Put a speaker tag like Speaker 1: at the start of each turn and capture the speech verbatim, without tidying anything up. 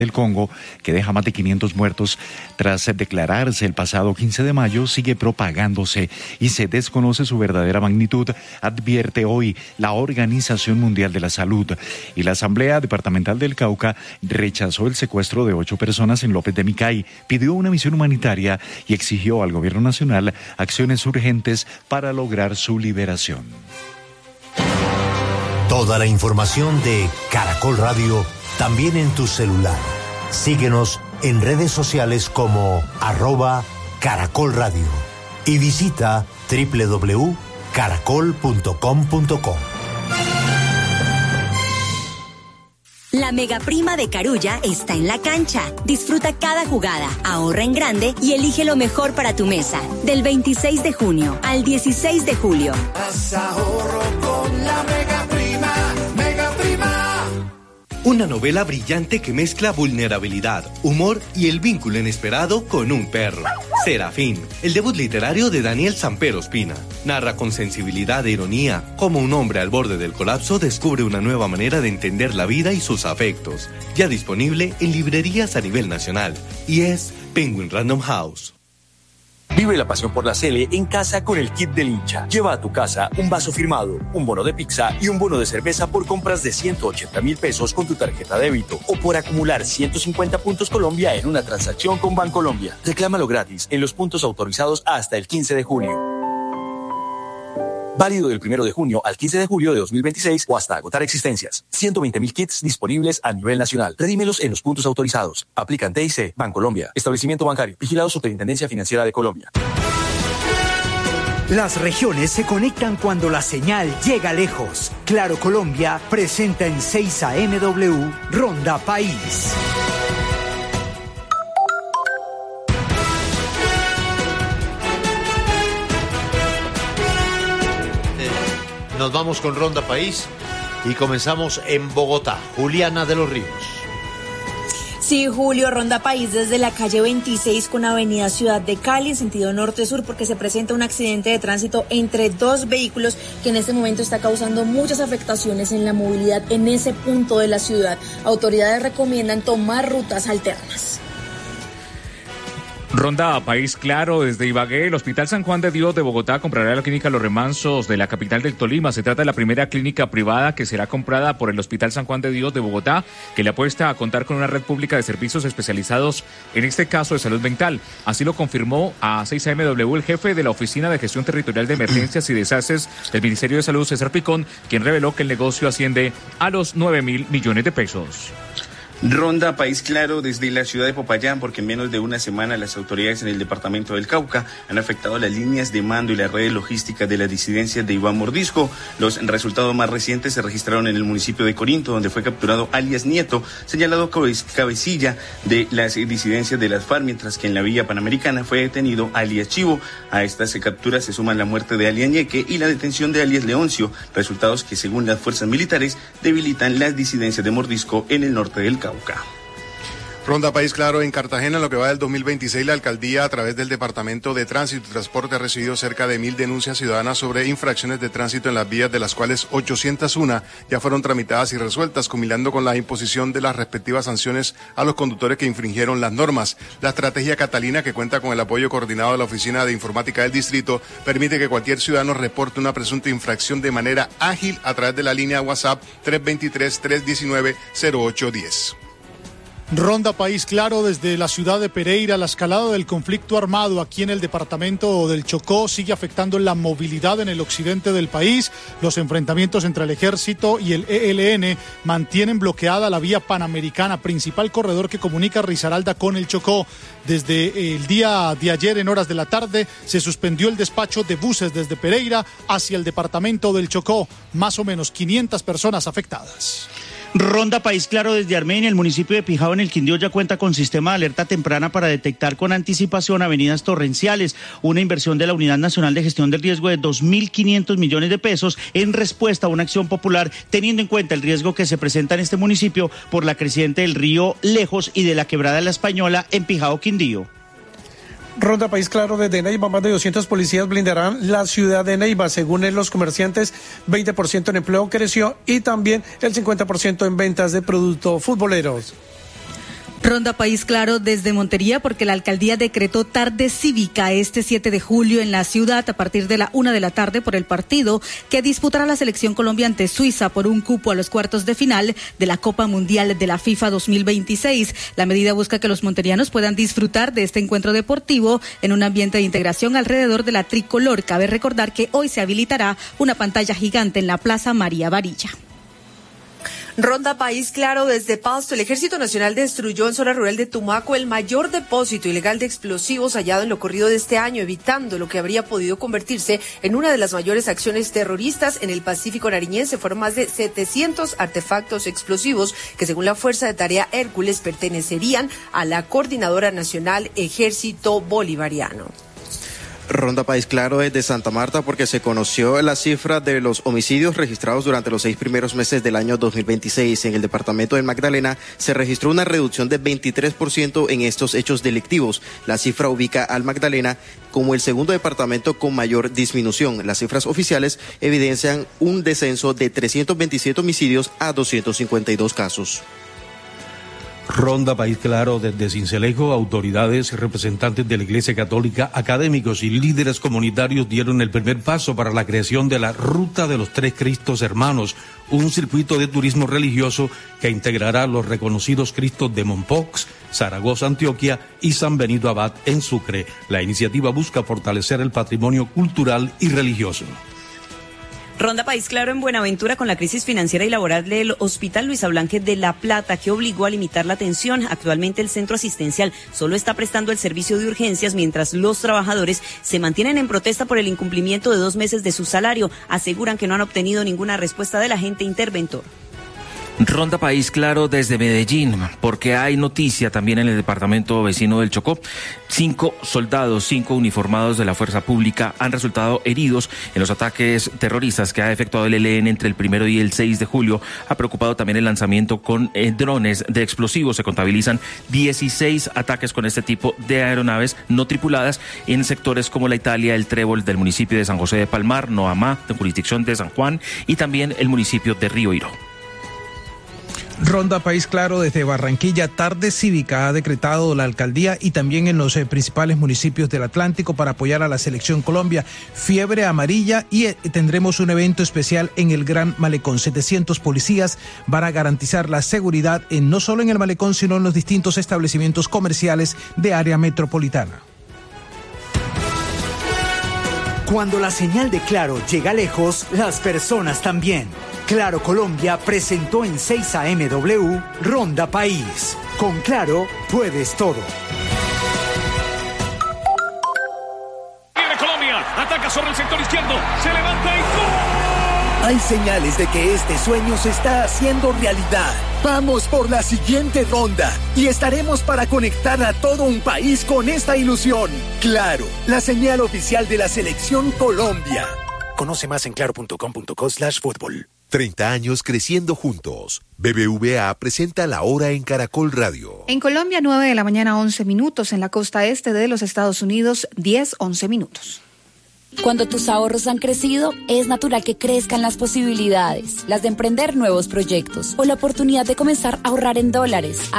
Speaker 1: del Congo, que deja más de quinientos muertos tras declararse el pasado quince de mayo, sigue propagándose y se desconoce su verdadera magnitud, advierte hoy la Organización Mundial de la Salud. Y la Asamblea Departamental del Cauca rechazó el secuestro de ocho personas en López de Micay, pidió una misión humanitaria y exigió al gobierno nacional acciones urgentes para lograr su liberación.
Speaker 2: Toda la información de Caracol Radio también en tu celular. Síguenos en redes sociales como arroba Caracol Radio y visita doble u doble u doble u punto caracol punto com punto co.
Speaker 3: La mega prima de Carulla está en la cancha. Disfruta cada jugada, ahorra en grande y elige lo mejor para tu mesa. Del veintiséis de junio al dieciséis de julio.
Speaker 4: Haz ahorro con la mega prima, mega prima.
Speaker 5: Una novela brillante que mezcla vulnerabilidad, humor y el vínculo inesperado con un perro. Serafín, el debut literario de Daniel Samper Ospina. Narra con sensibilidad e ironía cómo un hombre al borde del colapso descubre una nueva manera de entender la vida y sus afectos. Ya disponible en librerías a nivel nacional. Y es Penguin Random House.
Speaker 6: Vive la pasión por la Sele en casa con el kit del hincha. Lleva a tu casa un vaso firmado, un bono de pizza y un bono de cerveza por compras de ciento ochenta mil pesos con tu tarjeta débito o por acumular ciento cincuenta puntos Colombia en una transacción con Bancolombia. Reclámalo gratis en los puntos autorizados hasta el quince de junio. Válido del primero de junio al quince de julio de dos mil veintiséis o hasta agotar existencias. ciento veinte mil kits disponibles a nivel nacional. Redímelos en los puntos autorizados. Aplican T I C, Bancolombia, Establecimiento Bancario, Vigilado Superintendencia Financiera de Colombia.
Speaker 7: Las regiones se conectan cuando la señal llega lejos. Claro Colombia presenta en seis A M W Ronda País.
Speaker 8: Nos vamos con Ronda País y comenzamos en Bogotá. Juliana de los Ríos.
Speaker 9: Sí, Julio, Ronda País desde la calle veintiséis con avenida Ciudad de Cali en sentido norte-sur porque se presenta un accidente de tránsito entre dos vehículos que en este momento está causando muchas afectaciones en la movilidad en ese punto de la ciudad. Autoridades recomiendan tomar rutas alternas.
Speaker 10: Ronda País Claro desde Ibagué. El Hospital San Juan de Dios de Bogotá comprará la clínica Los Remansos de la capital del Tolima. Se trata de la primera clínica privada que será comprada por el Hospital San Juan de Dios de Bogotá, que le apuesta a contar con una red pública de servicios especializados, en este caso de salud mental. Así lo confirmó a seis A M W el jefe de la Oficina de Gestión Territorial de Emergencias y Desastres del Ministerio de Salud, César Picón, quien reveló que el negocio asciende a los nueve mil millones de pesos.
Speaker 11: Ronda País Claro desde la ciudad de Popayán, porque en menos de una semana las autoridades en el departamento del Cauca han afectado las líneas de mando y las redes logísticas de las disidencias de Iván Mordisco. Los resultados más recientes se registraron en el municipio de Corinto, donde fue capturado alias Nieto, señalado cabecilla de las disidencias de las FARC, mientras que en la vía panamericana fue detenido alias Chivo. A estas capturas se suman la muerte de alias Ñeque y la detención de alias Leoncio, resultados que según las fuerzas militares debilitan las disidencias de Mordisco en el norte del Cauca.
Speaker 12: Ronda País Claro en Cartagena. En lo que va del dos mil veintiséis, la alcaldía a través del Departamento de Tránsito y Transporte ha recibido cerca de mil denuncias ciudadanas sobre infracciones de tránsito en las vías, de las cuales ochocientas una ya fueron tramitadas y resueltas, culminando con la imposición de las respectivas sanciones a los conductores que infringieron las normas. La estrategia Catalina, que cuenta con el apoyo coordinado de la Oficina de Informática del Distrito, permite que cualquier ciudadano reporte una presunta infracción de manera ágil a través de la línea WhatsApp tres dos tres, tres uno nueve, cero ocho uno cero.
Speaker 13: Ronda País Claro desde la ciudad de Pereira. La escalada del conflicto armado aquí en el departamento del Chocó sigue afectando la movilidad en el occidente del país. Los enfrentamientos entre el ejército y el E L N mantienen bloqueada la vía panamericana, principal corredor que comunica Risaralda con el Chocó. Desde el día de ayer en horas de la tarde se suspendió el despacho de buses desde Pereira hacia el departamento del Chocó. Más o menos quinientas personas afectadas.
Speaker 14: Ronda País Claro desde Armenia. El municipio de Pijao en el Quindío ya cuenta con sistema de alerta temprana para detectar con anticipación avenidas torrenciales. Una inversión de la Unidad Nacional de Gestión del Riesgo de dos mil quinientos millones de pesos en respuesta a una acción popular, teniendo en cuenta el riesgo que se presenta en este municipio por la creciente del río Lejos y de la quebrada de la Española en Pijao, Quindío.
Speaker 15: Ronda País Claro desde Neiva. Más de doscientos policías blindarán la ciudad de Neiva. Según los comerciantes, veinte por ciento en empleo creció y también el cincuenta por ciento en ventas de productos futboleros.
Speaker 16: Ronda País Claro desde Montería, porque la alcaldía decretó tarde cívica este siete de julio en la ciudad a partir de la una de la tarde por el partido que disputará la selección Colombia ante Suiza por un cupo a los cuartos de final de la Copa Mundial de la FIFA dos mil veintiséis. La medida busca que los monterianos puedan disfrutar de este encuentro deportivo en un ambiente de integración alrededor de la tricolor. Cabe recordar que hoy se habilitará una pantalla gigante en la Plaza María Varilla.
Speaker 17: Ronda País Claro desde Pasto. El Ejército Nacional destruyó en zona rural de Tumaco el mayor depósito ilegal de explosivos hallado en lo corrido de este año, evitando lo que habría podido convertirse en una de las mayores acciones terroristas en el Pacífico nariñense. Fueron más de setecientos artefactos explosivos que, según la Fuerza de Tarea Hércules, pertenecerían a la Coordinadora Nacional Ejército Bolivariano.
Speaker 18: Ronda País Claro desde Santa Marta, porque se conoció la cifra de los homicidios registrados durante los seis primeros meses del año dos mil veintiséis. En el departamento de Magdalena se registró una reducción de veintitrés por ciento en estos hechos delictivos. La cifra ubica al Magdalena como el segundo departamento con mayor disminución. Las cifras oficiales evidencian un descenso de trescientos veintisiete homicidios a doscientos cincuenta y dos casos.
Speaker 19: Ronda País Claro desde Sincelejo. Autoridades, representantes de la Iglesia Católica, académicos y líderes comunitarios dieron el primer paso para la creación de la Ruta de los Tres Cristos Hermanos, un circuito de turismo religioso que integrará los reconocidos Cristos de Mompox, Zaragoza, Antioquia y San Benito Abad en Sucre. La iniciativa busca fortalecer el patrimonio cultural y religioso.
Speaker 20: Ronda País Claro en Buenaventura, con la crisis financiera y laboral del Hospital Luisa Blanque de La Plata, que obligó a limitar la atención. Actualmente el centro asistencial solo está prestando el servicio de urgencias, mientras los trabajadores se mantienen en protesta por el incumplimiento de dos meses de su salario. Aseguran que no han obtenido ninguna respuesta del agente interventor.
Speaker 21: Ronda País Claro desde Medellín, porque hay noticia también en el departamento vecino del Chocó. Cinco soldados, cinco uniformados de la fuerza pública han resultado heridos en los ataques terroristas que ha efectuado el E L N entre el primero y el seis de julio. Ha preocupado también el lanzamiento con eh, drones de explosivos. Se contabilizan dieciséis ataques con este tipo de aeronaves no tripuladas en sectores como la Italia, el Trébol del municipio de San José de Palmar, Noamá, de jurisdicción de San Juan, y también el municipio de Río Hiro.
Speaker 22: Ronda País Claro desde Barranquilla. Tarde cívica ha decretado la alcaldía y también en los eh, principales municipios del Atlántico para apoyar a la selección Colombia. Fiebre amarilla, y eh, tendremos un evento especial en el Gran Malecón. setecientos policías van a garantizar la seguridad en, no solo en el Malecón, sino en los distintos establecimientos comerciales de área metropolitana.
Speaker 7: Cuando la señal de Claro llega lejos, las personas también. Claro Colombia presentó en seis A M W Ronda País. Con Claro puedes todo.
Speaker 23: Viene Colombia, ataca sobre el sector izquierdo, se levanta y ¡gol!
Speaker 24: Hay señales de que este sueño se está haciendo realidad. Vamos por la siguiente ronda y estaremos para conectar a todo un país con esta ilusión. Claro, la señal oficial de la selección Colombia.
Speaker 25: Conoce más en claro punto com punto co slash fútbol.
Speaker 26: treinta años creciendo juntos. B B V A presenta La Hora en Caracol Radio.
Speaker 27: En Colombia, nueve de la mañana, once minutos. En la costa este de los Estados Unidos, diez, once minutos.
Speaker 3: Cuando tus ahorros han crecido, es natural que crezcan las posibilidades, las de emprender nuevos proyectos o la oportunidad de comenzar a ahorrar en dólares.